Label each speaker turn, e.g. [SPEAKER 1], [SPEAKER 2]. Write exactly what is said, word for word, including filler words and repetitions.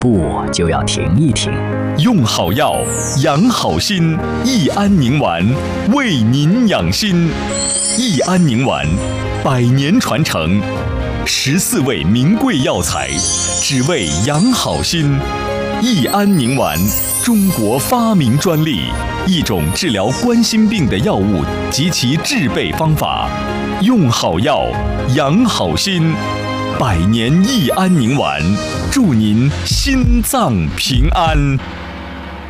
[SPEAKER 1] 步就要停一停。
[SPEAKER 2] 用好药，养好心，益安宁丸为您养心。益安宁丸，百年传承，十四味名贵药材，只为养好心。益安宁丸，中国发明专利，一种治疗冠心病的药物及其制备方法。用好药，养好心。百年益安宁丸，祝您心脏平安。